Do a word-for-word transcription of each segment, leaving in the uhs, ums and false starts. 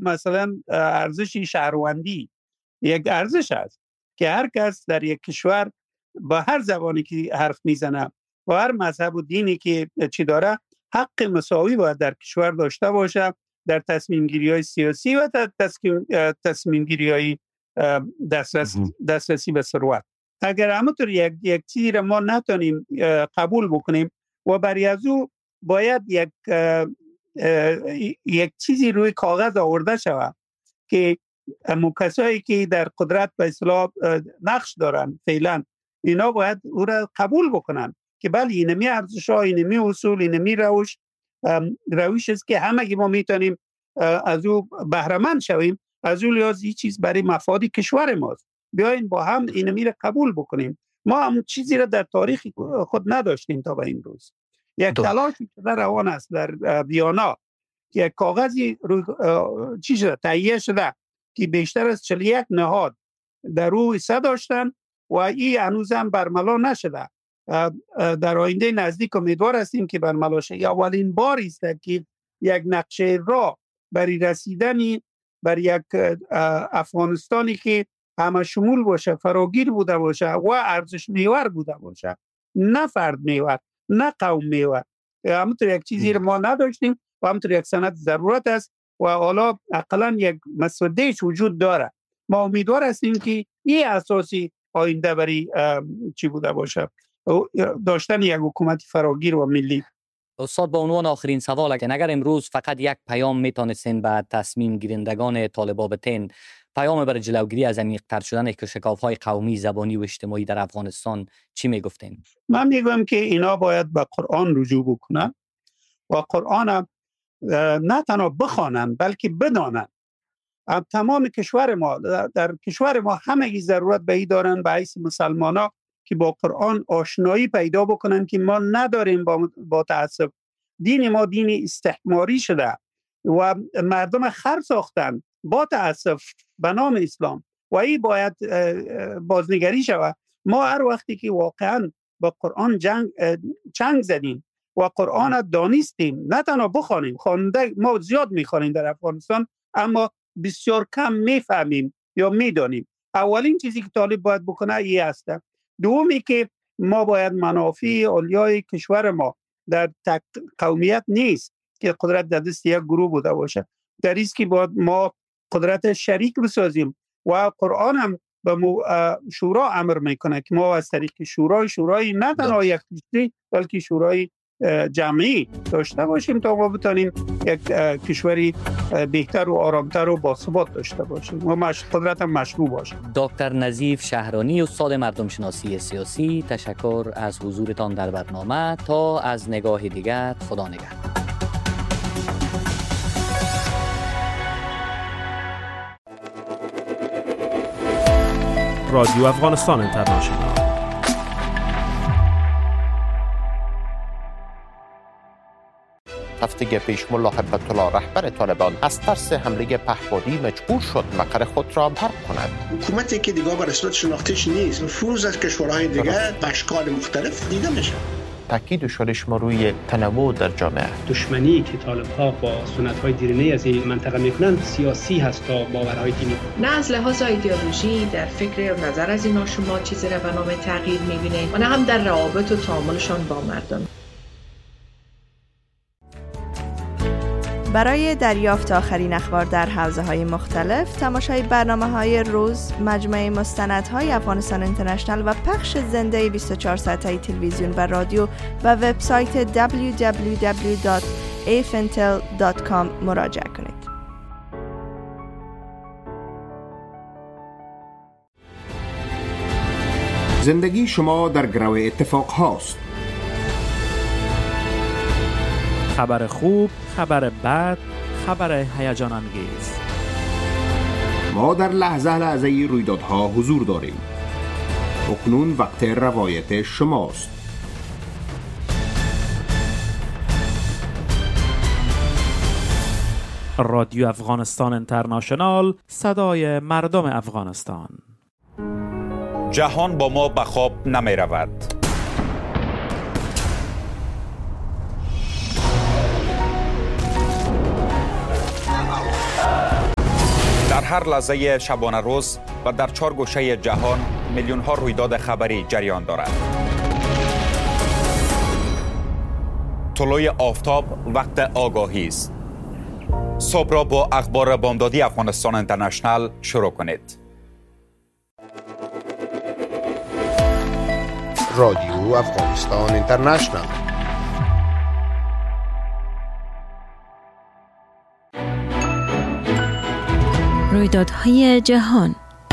مثلا ارزش شهروندی یک ارزش است که هر کس در یک کشور با هر زبانی که حرف میزنه و هر مذهب و دینی که چی داره حق مساوی باید در کشور داشته باشه در تصمیم گیری های سیاسی و تصمیم گیری های دسترس، دسترسی به ثروت. اگر همونطور یک یک چیزی را ما نتونیم قبول بکنیم و برای از او باید یک یک چیزی روی کاغذ آورده شود که کسایی که در قدرت به اصطلاح نقش دارن فعلا اینا باید او را قبول بکنن که بله اینمی ارزش‌ها، اینمی اصول، اینمی روش روش است که همه ما میتونیم از او بهره مند شویم. از اون لحاظ این چیز برای مفاد کشور ماست. بیاین با هم اینمی را قبول بکنیم. ما هم چیزی را در تاریخ خود نداشتیم تا به امروز. یک تلاشی که در روان است در ویانا که یک کاغذی روی چیز تهیه شده که بیشتر از چهل و یک نهاد در روی حصه داشتن و این هنوز هم برملا نشده. در آینده نزدیک امیدوار هستیم که برملا شه. اولین بار است که یک نقشه راه برای رسیدنی بر یک افغانستانی که همه شمول باشه، فراگیر بوده باشه و ارزش محور بوده باشه، نه فرد محور، نه قوم محور. همونطور یک چیزی رو ما نداشتیم و همونطور یک سند ضرورت است و حالا اقلا یک مسودهش وجود داره. ما امیدوار هستیم که این اساسی آینده برای چی بوده باشه، داشتن یک حکومت فراگیر و ملی. استاد با عنوان آخرین سوال، اگر امروز فقط یک پیام میتونستین به تصمیم گیرندگان طالبان بتین، پیام برای جلوگیری از عمیق‌تر شدن شکاف‌های قومی، زبانی و اجتماعی در افغانستان چی میگفتین؟ من میگم که اینا باید به قرآن رجوع بکنن و قرآن نه تنها بخوانن بلکه بدانن. تمام کشور ما، در کشور ما همگی ضرورت به این دارن به حیث مسلمانا که با قرآن آشنایی پیدا بکنن که ما نداریم. با, با تأسف دین ما دین استعماری شده و مردم خر ساختن با تأسف به نام اسلام و این باید بازنگری شود. ما هر وقتی که واقعا با قرآن جنگ چنگ زدیم و قرآن دانستیم، نه تنها بخوانیم، خواننده ما زیاد میخوانیم در افغانستان اما بسیار کم میفهمیم یا میدانیم. اولین چیزی که طالب باید بکنه این است. دومی که ما باید منافع علیای کشور ما در تک قومیت نیست که قدرت در دست یک گروه بوده باشه، در این که باید ما قدرت شریک بسازیم و قرآن هم به شورا امر میکنه که ما از طریق شورای شورای نه تنها یک کشوری بلکه شورای جمعی داشته باشیم تا ما بتانیم یک کشوری بهتر و آرامتر و باثبات داشته باشیم و مش... قدرت هم مشروع باشه. دکتر نظیف شهرانی، استاد مردم شناسی سیاسی، تشکر از حضورتان در برنامه. تا از نگاه دیگر، خدا نگهدار. رادیو افغانستان اینترنشنال. هفته پیش ملا هیبت الله رهبر طالبان از ترس حمله پهپادی مجبور شد مقر خود را ترک کند. حکومتی که دیگه به رسمیت شناختیش نیست، نفوذ از کشورهای دیگه به اشکال مختلف دیده میشه. تاکید شدش ما روی تنوع در جامعه. دشمنی که طالب‌ها با سنت‌های دیرینه از این منطقه میکنند سیاسی هست تا باورهای دینی. نه از لحاظ ایدئولوژی در فکر و نظر از اینا شما چیزی را به نام تغییر می‌بینید و نه هم در روابط و تعاملشان با مردم. برای دریافت آخرین اخبار در حوزه‌های مختلف، تماشای برنامه‌های روز، مجموعه مستندهای افغانستان اینترنشنال و پخش زنده بیست و چهار ساعته تلویزیون و رادیو و وبسایت دبلیو دبلیو دبلیو دات افنتل دات کام مراجعه کنید. زندگی شما در گرو اتفاق هاست. خبر خوب، خبر بد، خبر هیجان انگیز. ما در لحظه لحظه رویدادها حضور داریم. اکنون وقت روایت شماست. رادیو افغانستان اینترنشنال، صدای مردم افغانستان. جهان با ما به خواب نمی رود. هر لحظه شبانه روز و در چهار گوشه جهان میلیون ها رویداد خبری جریان دارد. طلوع آفتاب وقت آگاهی است. صبح را با اخبار بامدادی افغانستان اینترنشنال شروع کنید. رادیو افغانستان اینترنشنال. رویدادهای جهان.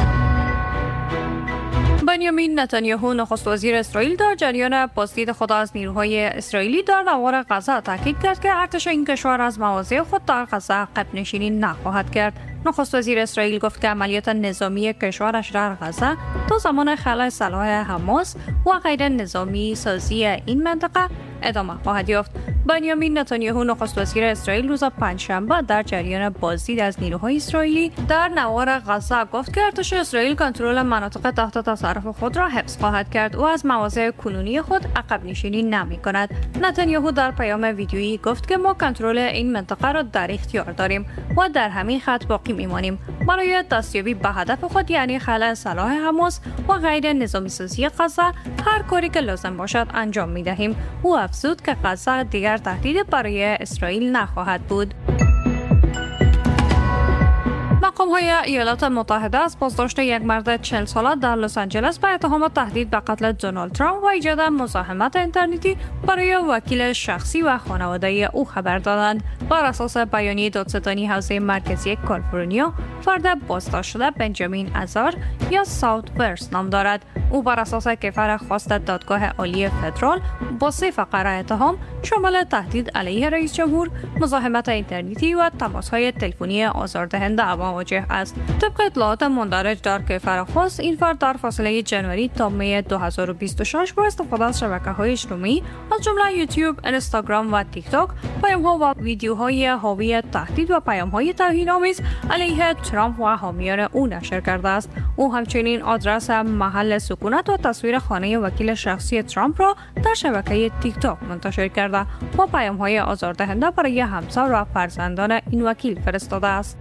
بنیامین نتانیاهو نخست وزیر اسرائیل در جریان بازدید خود از نیروهای اسرائیلی در نوار غزه تاکید کرد که ارتش این کشور از مواضع خود در غزه عقب نشینی نخواهد کرد. نخست وزیر اسرائیل گفت که عملیات نظامی کشورش در غزه تا زمان خلع سلاح حماس و غیر نظامی سازی این منطقه ادامه خواهد یافت. بنیامین نتانیاهو نخست وزیر اسرائیل روز پنجشنبه در جریان بازدید از نیروهای اسرائیلی در نوار غزه گفت که ارتش اسرائیل کنترل مناطق تحت تصرف خود را حفظ خواهد کرد و از مواضع کنونی خود عقب نشینی نمی کند. نتانیاهو در پیام ویدیویی گفت که ما کنترل این منطقه را در اختیار داریم و در همین خط باقی میمانیم. برای دستیابی به هدف خود یعنی خلع سلاح حماس و غیر نظامی سازی غزه هر کاری که لازم باشد انجام می دهیم. او افزود که غزه دیگر تهدید برای اسرائیل نخواهد بود. مقام‌های ایالات متحده از بازداشت یک مرد چهل ساله در لس آنجلس به اتهام تهدید به قتل دونالد ترامپ و ایجاد مزاحمت اینترنتی برای وکیل شخصی و خانواده او خبر دادند. بر اساس بیانیه دادستانی حوزه مرکزی کالیفرنیا، فرد بازداشت شده بنجامین ازار یا ساوت ورس نام دارد. او بر اساس کیفر خواست دادگاه عالی فدرال با سه فقره اتهام شامل تهدید علیه رئیس جمهور، مزاحمت اینترنتی و تماس‌های تلفنی آزاردهنده مواجه است. طبق اطلاعات مندرج در کیفر خواست، این فرد در فاصله جنوری تا می دو هزار و بیست و شش با استفاده از شبکه‌های اجتماعی از جمله یوتیوب، اینستاگرام و تیک تاک پیام‌ها و ویدیوهای حاوی تهدید و پیام‌های توهین‌آمیز علیه ترامپ و حامیان او نشر کرده است. او همچنین آدرس محل سکونت و تصویر خانه وکیل شخصی ترامپ را در شبکه تیک تاک منتشر کرده و پیام‌های آزاردهنده برای همسر و فرزندان این وکیل فرستاده است.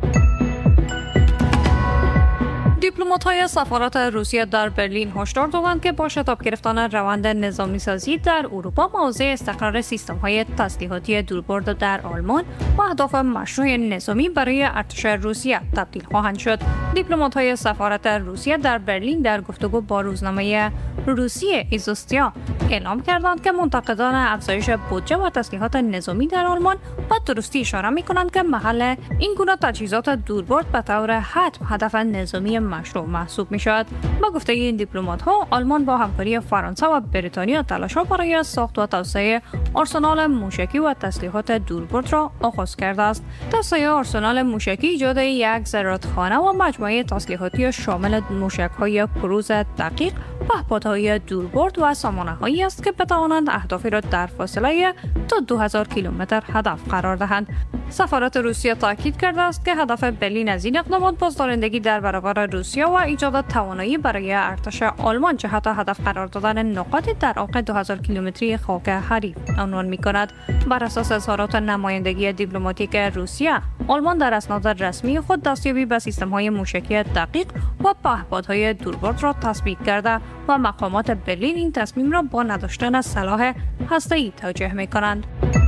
دیپلمات‌های سفارت روسیه در برلین هشدار دادند که با شتاب گرفتن روند نظامی سازی در اروپا موضع استقرار سیستم‌های تسلیحاتی دوربرد در آلمان و اهداف مشروع نظامی برای ارتش روسیه تبدیل خواهند شد. دیپلمات‌های سفارت روسیه در برلین در گفتگو با روزنامه روسیه ایزوستیا اعلام کردند که منتقدان افزایش بودجه و تسلیحات نظامی در آلمان به درستی اشاره می‌کنند که محل این گونه تجهیزات دوربرد به طور حتم هدف نظامی مشروع محسوب می شود. با گفته این دیپلمات ها، آلمان با همکاری فرانسه و بریتانیا تلاش ها برای ساخت و توسعه آرسنال موشکی و تسلیحات دوربرد را آغاز کرده است. توسعه آرسنال موشکی ایجاد یک زرادخانه و مجموعه تسلیحاتی شامل موشک های کروز دقیق، پهپادهای دوربرد و سامانه هایی است که بتوانند اهدافی را در فاصله تا دو هزار کیلومتر هدف قرار دهند. سفارت روسیه تاکید کرده است که هدف برلین از این اقدامات بازدارندگی در برابر روسیه و ایجاد توانایی برای ارتش آلمان جهت هدف قرار دادن نقاطی در عمق دو هزار کیلومتری خاک حریف عنوان می‌کند. بر اساس اظهارات نمایندگی دیپلماتیک روسیه، آلمان در اسناد رسمی خود دستیابی به سیستم‌های موشکی دقیق و پهپادهای دوربرد را تثبیت کرده و مقامات برلین این تصمیم را با نداشتن سلاح هسته‌ای توجیه می‌کنند.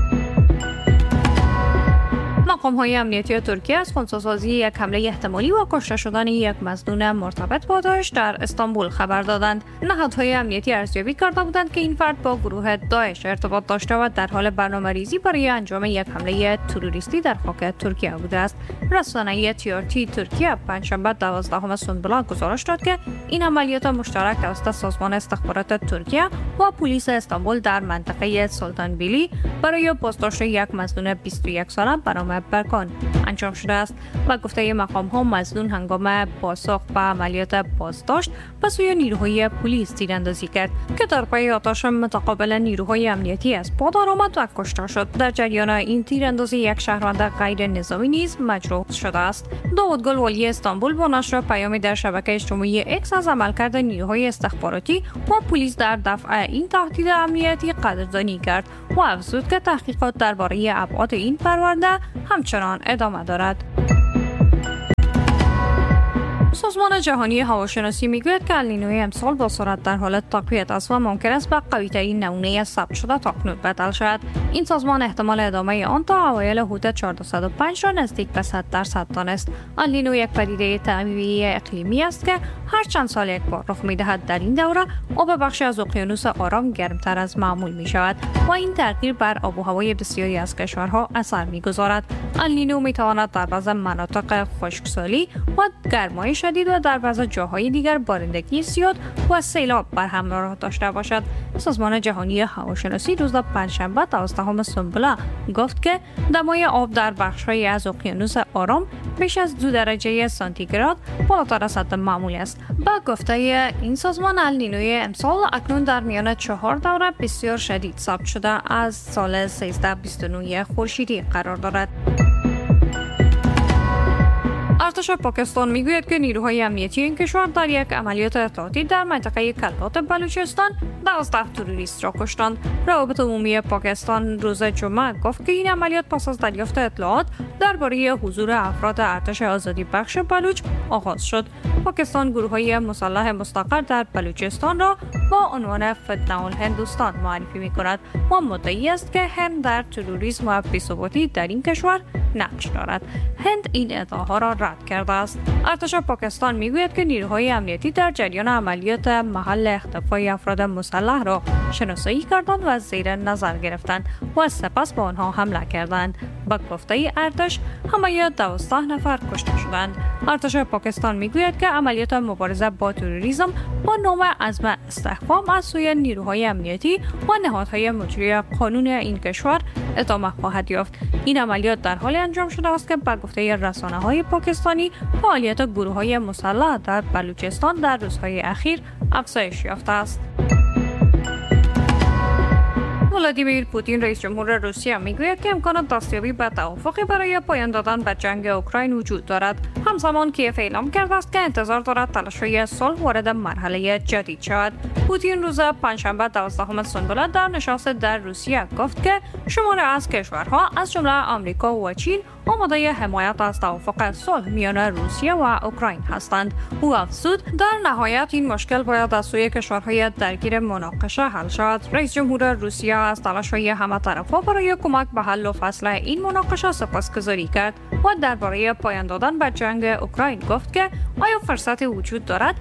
مقام‌های امنیتی ترکیه از خنثی‌سازی یک حمله احتمالی و کشته شدن یک مظنون مرتبط با داعش در استانبول خبر دادند. نهادهای امنیتی ارزیابی کرده بودند که این فرد با گروه داعش ارتباط داشته و در حال برنامه‌ریزی برای انجام یک حمله تروریستی در خاک ترکیه بوده است. رسانه تی آر تی ترکیه پنجشنبه دوازدهم سنبله گزارش داد که این عملیات مشترک توسط سازمان استخبارات ترکیه و پلیس استانبول در منطقه سلطان بیلی برای بازداشت یک مظنون بیست و یک ساله برنامه برکان انجام شده است. و گفته مقام ها مظنون هنگام پاسخ به عملیات بازداشت به سوی نیروهای پلیس تیراندازی کرد که در پی آتش متقابل نیروهای امنیتی از پا درآمد و کشته شد. در جریان این تیراندازی یک شهروند غیر نظامی نیز مجروح شده است. داوود گل والی استانبول با نشر پیامی در شبکه اجتماعی اکس از عملکرد نیروهای استخباراتی و پلیس در دفع این تهدید امنیتی قدردانی کرد و افزود که تحقیقات درباره ابعاد این پرونده همچنان ادامه دارد. سازمان جهانی هواشناسی میگوید که النینوی امسال با سرعت در حال تقویت است و ممکن است به قوی‌ترین نمونه ثبت شده تاکنون بدل شود. این سازمان احتمال ادامه آن تا اوایل حدود چهارصد و پنج را نزدیک به صد درصد دانست. النینو یک پدیده طبیعی اقلیمی است که هر چند سال یک بار رخ می‌دهد. در این دوره آب بخشی از اقیانوس آرام گرمتر از معمول می‌شود و این تغییر بر آب و هوای بسیاری از کشورها اثر می‌گذارد. النینو می‌تواند در بعض مناطق خشکسالی و گرمای شدید و در بعض جاهای دیگر بارندگی زیاد و سیلاب بر همراه داشته باشد. سازمان جهانی هواشناسی روز پنجشنبه دوازدهم سنبله گفت که دمای آب در بخش‌های از اقیانوس آرام بیش از دو درجه سانتیگراد بالاتر از حد معمول است. با گفته این سازمان النینوی امسال اکنون در میان چهار دوره بسیار شدید ثبت شده از سال سیزده بیست و نه خورشیدی قرار دارد. ارتش پاکستان میگوید که نیروهای امنیتی این کشور در یک عملیات ارتباطی در منطقه کلات بلوچستان دوازده تروریست را کشتند. روابط عمومی پاکستان روز جمعه گفت که این عملیات پس از دریافت اطلاعات درباره حضور افراد ارتش آزادی بخش بلوچ آغاز شد. پاکستان گروه‌های مسلح مستقر در بلوچستان را با عنوان فتنه الهندوستان معرفی می‌کند و مدعی است که هند در تروریسم و بی‌ثباتی در این کشور نقش دارد. هند این ادعاها را رد کرده است. ارتش پاکستان میگوید که نیروهای امنیتی در جریان عملیات محل اختفای افراد مسلح را شناسایی کردند و زیر نظر گرفتند و سپس با آنها حمله کردند. با گفته ارتش همه دوازده نفر کشته شدند. ارتش پاکستان میگوید که عملیات مبارزه با تروریسم با نام عزم استحکام از سوی نیروهای امنیتی و نهادهای مجری قانون این کشور ادامه خواهد یافت. این عملیات در حال انجام شده است که با گفته رسانه‌های پاکستانی فعالیت گروه‌های مسلح در بلوچستان در روزهای اخیر افزایش یافته است. ولادیمیر پوتین رئیس جمهور روسیه میگوید که امکان دستیابی به توافقی برای پایان دادن به جنگ اوکراین وجود دارد. همزمان کیف اعلام کرده است که انتظار دارد تلاش‌های صلح وارد مرحله جدید شود. پوتین روز پنجشنبه دوازدهم سنبله در نشست در روسیه گفت که شماری از کشورها از جمله آمریکا و چین آماده حمایت از توافق صلح میان روسیه و اوکراین هستند. او افزود در نهایت این مشکل باید از سوی کشورهای درگیر مناقشه حل شود. رئیس جمهور روسیه از تلاش‌های همه طرف‌ها برای کمک به حل و فصل این مناقشه سپاسگزاری کرد و درباره پایان دادن به جنگ اوکراین گفت که آیا فرصتی وجود دارد؟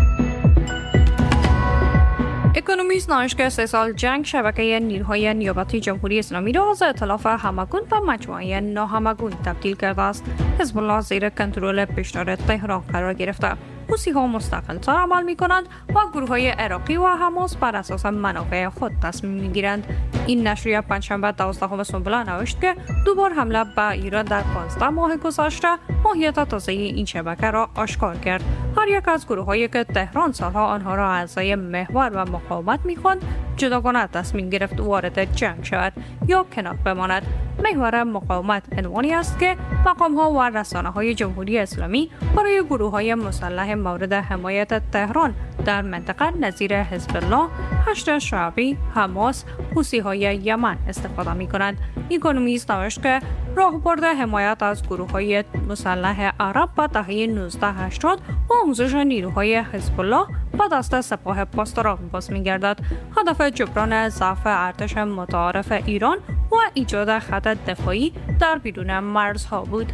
اکونومیست نوشت که سه سال جنگ شبکه نیروهای نیابتی جمهوری اسلامی را از ائتلاف همگون به مجموعه ناهمگون تبدیل کرده است. حزب الله زیر کنترل پیشدار تهران قرار گرفته. حوثی‌ها مستقل‌تر عمل می‌کنند و گروه‌های عراقی و حماس بر اساس منافع خود تصمیم می‌گیرند. این نشریه پنجشنبه دوازدهم سنبله نوشت که دوبار حمله به ایران در پانزده ماه گذشته ماهیت تازه این شبکه را آشکار کرد. هر یک از گروه‌هایی که تهران سالها آنها را اعضای محور و مقاومت می‌خواند جداگانه تصمیم گرفت وارد جنگ شود یا کنار بماند. محور مقاومت عنوانی است که مقام‌ها و رسانه‌های جمهوری اسلامی برای گروه‌های مسلح مورد حمایت تهران در منطقه نظیر حزب الله، هشت شعبی، حماس، حوثی‌های یمن استفاده می‌کنند. اکونومیست نوشت که راهبرد حمایت از گروه‌های مسلح عرب به دهه نوزده هشتاد و آموزش نیروهای حزب الله به دست سپاه پاسداران باز می‌گردد. هدف جبران ضعف ارتش متعارف ایران و ایجاد خط دفاعی در بیرون مرزها بود.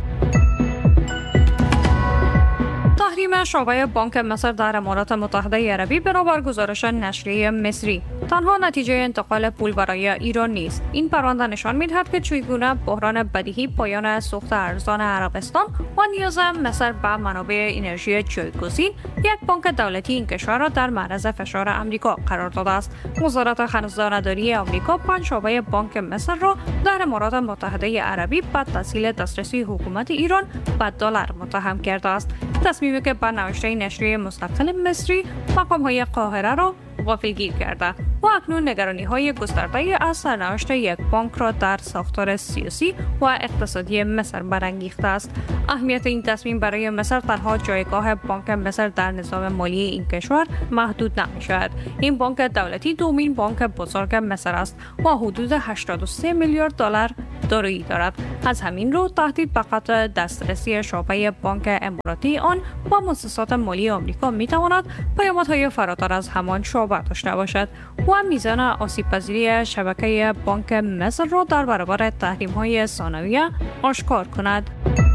تحریم شعبه بانک مصر در امارات متحده عربی بنابر گزارش نشریه مصری تنها نتیجه انتقال پول برای ایران نیست. این پرونده نشان می‌دهد که چگونه بحران بدیهی پایان سوخت ارزان عربستان و نیاز مصر به منابع انرژی جایگزین یک بانک دولتی این کشور را در معرض فشار آمریکا قرار داده است. وزارت خزانه‌داری آمریکا پنج شعبه بانک مصر را در امارات متحده عربی به تسهیل دسترسی حکومت ایران به دلار متهم کرده است. تصمیمی که بر نوشته نشریه مستقل مصری مقام‌های قاهره را غافلگیر کرده. و اکنون نگرانی های گسترده از سرنوشت یک بانک را در ساختار سیاسی و اقتصادی مصر برانگیخته است. اهمیت این تصمیم برای مصر تنها جایگاه بانک مصر در نظام مالی این کشور محدود نمی‌شود. این بانک دولتی دومین بانک بزرگ مصر است و حدود هشتاد و سه میلیارد دلار دارایی دارد. از همین رو تهدید به قطع دسترسی شعبه بانک اماراتی آن با مؤسسات مالی آمریکا می‌تواند پیامدهای فراتر از همان شعبه داشته باشد و میزان آسیب‌پذیری شبکه بانک مصر را در برابر تحریم‌های ثانویه آشکار کند.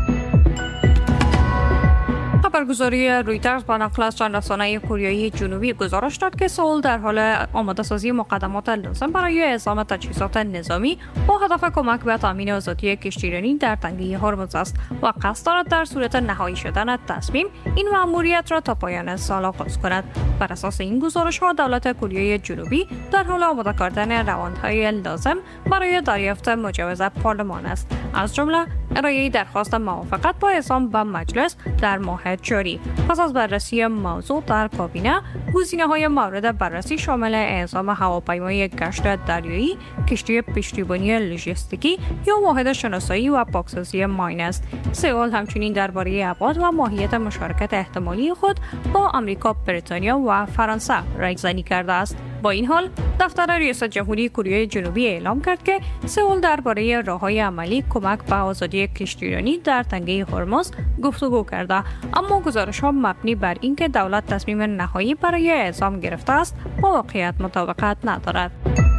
خبرگزاری رویترز با نقل از چند رسانه کوریایی جنوبی گزارش داد که سئول در حال آماده سازی مقدمات لازم برای اعزام تجهیزات نظامی با هدف کمک به تامین آزادی کشتیرانی در تنگه هرمز است و قصد دارد در صورت نهایی شدن تصمیم این مأموریت را تا پایان سال آغاز کند. بر اساس این گزارش ها دولت کره جنوبی در حال آماده کردن روندهای لازم برای دریافت مجوز پارلمان است، از جمله ارائه درخواست موافقت با اعزام به مجلس در ماه جاری. پس از بررسی موضوع در کابینه، گزینه‌های مورد بررسی شامل اعزام هواپیمای گشت دریایی، کشتی پشتیبانی لوجستیکی یا واحد شناسایی و پاکسازی ماین است. سئول همچنین درباره ابعاد و ماهیت مشارکت احتمالی خود با آمریکا، بریتانیا و فرانسه رایزنی کرده است. با این حال، دفتر ریاست جمهوری کره جنوبی اعلام کرد که سئول درباره راه‌های عملی کمک به آزادی کشتیرانی در تنگه هرمز گفتگو کرده، اما گزارش‌ها مبنی بر اینکه دولت تصمیم نهایی برای اعزام گرفته است با واقعیت مطابقت ندارد.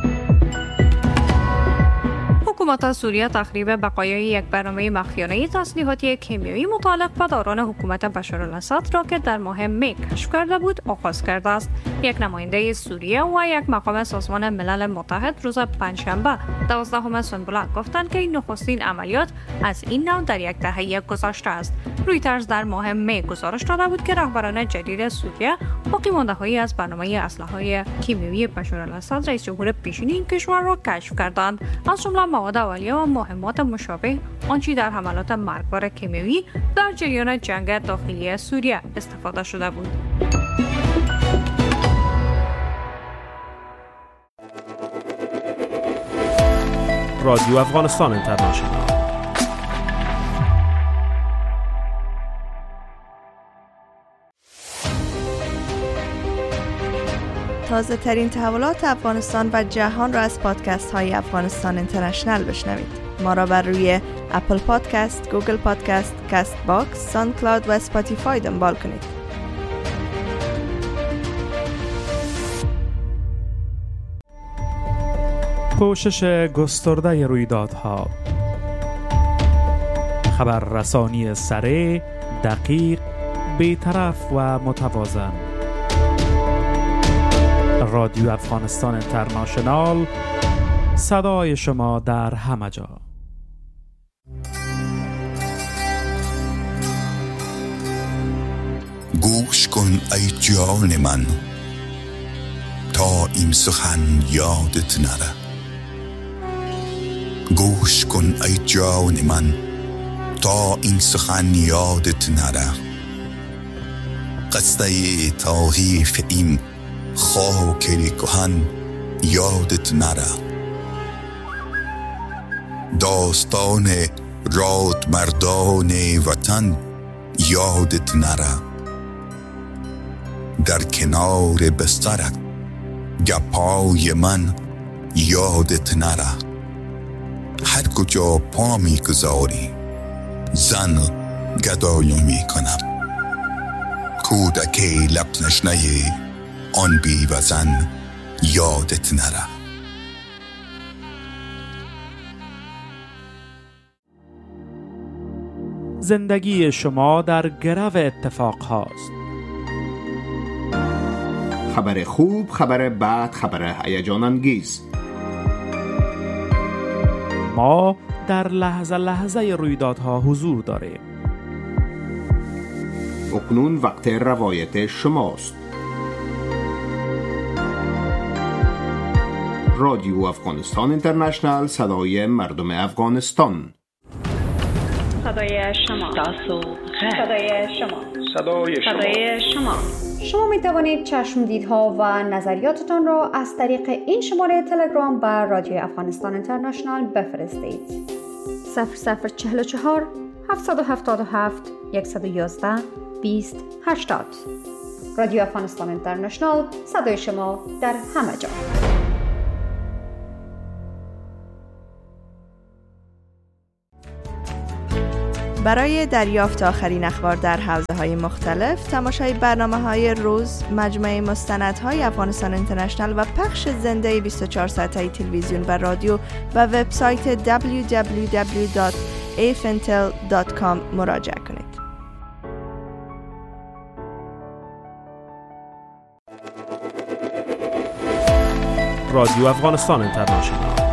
حکومت سوریه تخریب بقایای یک برنامه مخفیانه تسلیحاتی کیمیایی متعلق به دوران حکومت بشارالاسد را که در ماه می کشف کرده بود آغاز کرده است. یک نماینده سوریه و یک مقام سازمان ملل متحد روز پنجشنبه دوازدهم سنبله گفتند که این نخستین عملیات از این نوع در یک دهه گذشته است. رویترز در ماه می گزارش داده بود که رهبران جدید سوریه باقی مانده‌هایی از برنامه اسلحه‌های کیمیایی بشارالاسد رئیس جمهور پیشین این کشور را کشف کردند، از جمله مواد اولیه و مهمات مشابه آنچه در حملات مرگبار کیمیایی در جریان جنگ داخلی سوریه استفاده شده بود. رادیو افغانستان اینترنشنال. تازه ترین تحولات افغانستان و جهان را از پادکست های افغانستان اینترنشنال بشنوید. ما را بر روی اپل پادکست، گوگل پادکست، کاست باکس، ساوند کلاود و اسپاتیفای دنبال کنید. پوشش گسترده رویدادها، خبررسانی سریع، دقیق، بی‌طرف و متوازن. رادیو افغانستان اینترنشنال، صدای شما در همه جا. گوش کن ای جان من تا این سخن یادت نره. گوش کن ای جان من تا این سخن یادت نره. قصه توحیف این خاک کهن یادت نره. داستان راد مردان وطن یادت نره. در کنار بسترت گپای من یادت نره. هر کجا پا می گذاری زن گدایی می کنم. کودکی لب نشنه آن بی وزن یادت نره. زندگی شما در گرو اتفاق هاست. خبر خوب، خبر بد، خبر هیجان انگیز. ما در لحظه لحظه رویدادها حضور داریم. اکنون وقت روایت شماست. رادیو افغانستان اینترنشنال، صدای مردم افغانستان. صدای شما. صدای شما. صدای شما. شما می توانید چشمدیدها و نظریاتتان را از طریق این شماره تلگرام بر رادیو افغانستان اینترنشنال بفرستید. صفر صفر چهل و چهار هفتصد و هفتاد و هفت صد و یازده بیست هشتاد. رادیو افغانستان اینترنشنال، صدای شما در همه جا. برای دریافت آخرین اخبار در حوزه‌های مختلف، تماشای برنامه‌های روز، مجموعه مستندهای افغانستان اینترنشنال و پخش زنده بیست و چهار ساعته تلویزیون و رادیو و وبسایت دبلیو دبلیو دبلیو دات ای اف ان تل دات کام مراجعه کنید. رادیو افغانستان اینترنشنال